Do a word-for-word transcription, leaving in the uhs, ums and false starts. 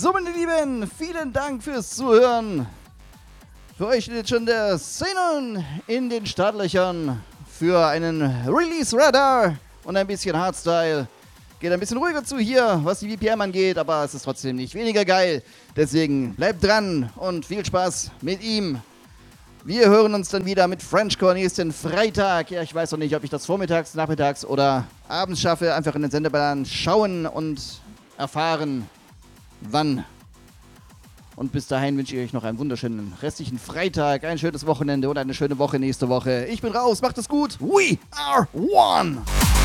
So, meine Lieben, vielen Dank fürs Zuhören. Für euch steht jetzt schon der Xenon in den Startlöchern für einen Release-Radar und ein bisschen Hardstyle. Geht ein bisschen ruhiger zu hier, was die V P M angeht, aber es ist trotzdem nicht weniger geil. Deswegen bleibt dran und viel Spaß mit ihm. Wir hören uns dann wieder mit Frenchcore nächsten Freitag. Ja, ich weiß noch nicht, ob ich das vormittags, nachmittags oder abends schaffe. Einfach in den Sendeplan schauen und erfahren, wann. Und bis dahin wünsche ich euch noch einen wunderschönen restlichen Freitag, ein schönes Wochenende und eine schöne Woche nächste Woche. Ich bin raus, macht es gut. We are one.